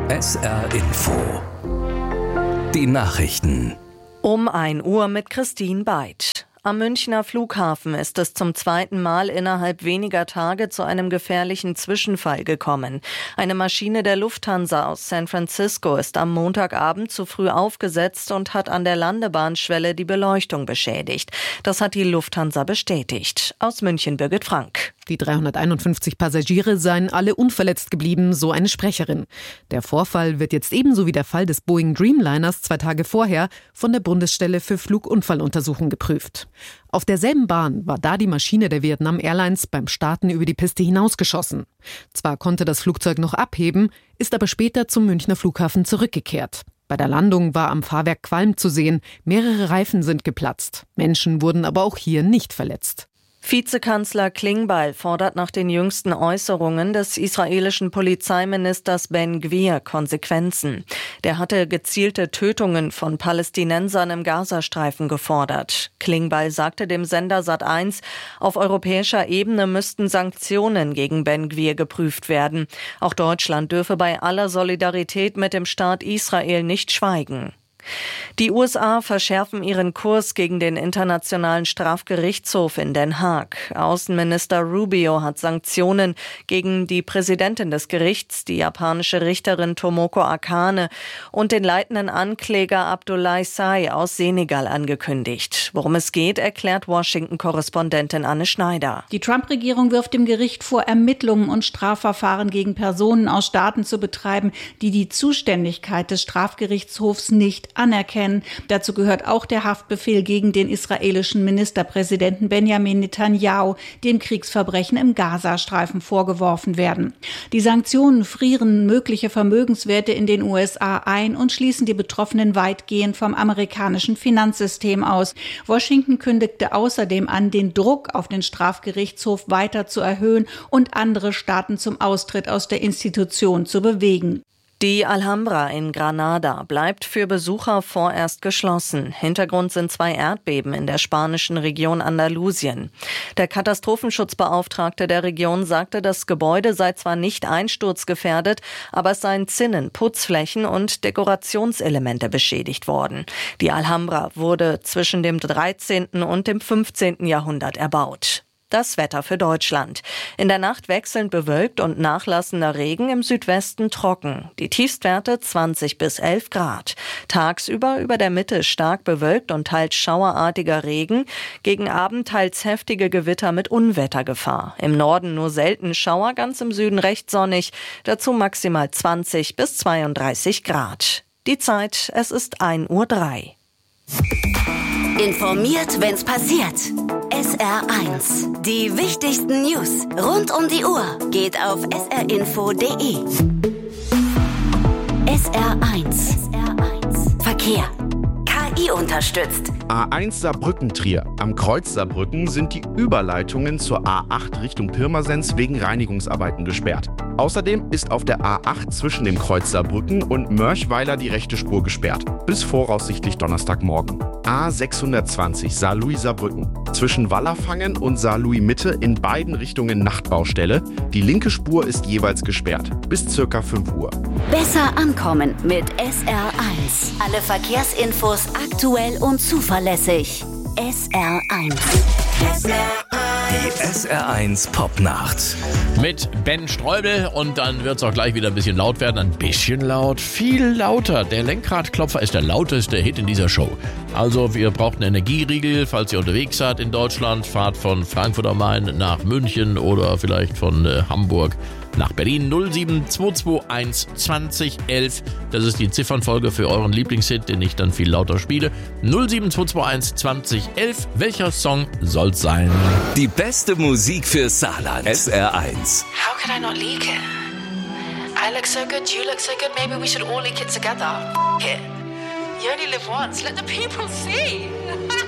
SR Info. Die Nachrichten. Um 1 Uhr mit Christine Beid. Am Münchner Flughafen ist es zum zweiten Mal innerhalb weniger Tage zu einem gefährlichen Zwischenfall gekommen. Eine Maschine der Lufthansa aus San Francisco ist am Montagabend zu früh aufgesetzt und hat an der Landebahnschwelle die Beleuchtung beschädigt. Das hat die Lufthansa bestätigt. Aus München Birgit Frank. Die 351 Passagiere seien alle unverletzt geblieben, so eine Sprecherin. Der Vorfall wird jetzt ebenso wie der Fall des Boeing Dreamliners 2 Tage vorher von der Bundesstelle für Flugunfalluntersuchung geprüft. Auf derselben Bahn war da die Maschine der Vietnam Airlines beim Starten über die Piste hinausgeschossen. Zwar konnte das Flugzeug noch abheben, ist aber später zum Münchner Flughafen zurückgekehrt. Bei der Landung war am Fahrwerk Qualm zu sehen, mehrere Reifen sind geplatzt. Menschen wurden aber auch hier nicht verletzt. Vizekanzler Klingbeil fordert nach den jüngsten Äußerungen des israelischen Polizeiministers Ben-Gvir Konsequenzen. Der hatte gezielte Tötungen von Palästinensern im Gazastreifen gefordert. Klingbeil sagte dem Sender Sat.1, auf europäischer Ebene müssten Sanktionen gegen Ben-Gvir geprüft werden. Auch Deutschland dürfe bei aller Solidarität mit dem Staat Israel nicht schweigen. Die USA verschärfen ihren Kurs gegen den Internationalen Strafgerichtshof in Den Haag. Außenminister Rubio hat Sanktionen gegen die Präsidentin des Gerichts, die japanische Richterin Tomoko Akane, und den leitenden Ankläger Abdoulaye Sai aus Senegal angekündigt. Worum es geht, erklärt Washington-Korrespondentin Anne Schneider. Die Trump-Regierung wirft dem Gericht vor, Ermittlungen und Strafverfahren gegen Personen aus Staaten zu betreiben, die die Zuständigkeit des Strafgerichtshofs nicht anerkennen. Dazu gehört auch der Haftbefehl gegen den israelischen Ministerpräsidenten Benjamin Netanyahu, dem Kriegsverbrechen im Gazastreifen vorgeworfen werden. Die Sanktionen frieren mögliche Vermögenswerte in den USA ein und schließen die Betroffenen weitgehend vom amerikanischen Finanzsystem aus. Washington kündigte außerdem an, den Druck auf den Strafgerichtshof weiter zu erhöhen und andere Staaten zum Austritt aus der Institution zu bewegen. Die Alhambra in Granada bleibt für Besucher vorerst geschlossen. Hintergrund sind 2 Erdbeben in der spanischen Region Andalusien. Der Katastrophenschutzbeauftragte der Region sagte, das Gebäude sei zwar nicht einsturzgefährdet, aber es seien Zinnen, Putzflächen und Dekorationselemente beschädigt worden. Die Alhambra wurde zwischen dem 13. und dem 15. Jahrhundert erbaut. Das Wetter für Deutschland. In der Nacht wechselnd bewölkt und nachlassender Regen, im Südwesten trocken. Die Tiefstwerte 20 bis 11 Grad. Tagsüber über der Mitte stark bewölkt und teils schauerartiger Regen. Gegen Abend teils heftige Gewitter mit Unwettergefahr. Im Norden nur selten Schauer, ganz im Süden recht sonnig. Dazu maximal 20 bis 32 Grad. Die Zeit, es ist 1:03 Uhr. Informiert, wenn's passiert. SR1. Die wichtigsten News rund um die Uhr geht auf srinfo.de. SR1. Verkehr. KI unterstützt. A1 Saarbrücken-Trier. Am Kreuz Saarbrücken sind die Überleitungen zur A8 Richtung Pirmasens wegen Reinigungsarbeiten gesperrt. Außerdem ist auf der A8 zwischen dem Kreuz Saarbrücken und Mörchweiler die rechte Spur gesperrt. Bis voraussichtlich Donnerstagmorgen. A620 Saarlouis-Saarbrücken. Zwischen Wallerfangen und Saarlouis-Mitte in beiden Richtungen Nachtbaustelle. Die linke Spur ist jeweils gesperrt. Bis ca. 5 Uhr. Besser ankommen mit SR1. Alle Verkehrsinfos aktuell und zuverlässig. SR1. Die SR1 Popnacht. Mit Ben Streubel, und dann wird es auch gleich wieder ein bisschen laut werden. Ein bisschen laut, viel lauter. Der Lenkradklopfer ist der lauteste Hit in dieser Show. Also ihr braucht einen Energieriegel, falls ihr unterwegs seid in Deutschland. Fahrt von Frankfurt am Main nach München oder vielleicht von Hamburg nach Berlin. 07221 2011. Das ist die Ziffernfolge für euren Lieblingshit, den ich dann viel lauter spiele. 07221 2011. Welcher Song soll's sein? Die beste Musik für Saarland. SR1. How could I not leak it? I look so good, you look so good, maybe we should all leak it together. It. You only live once, let the people see.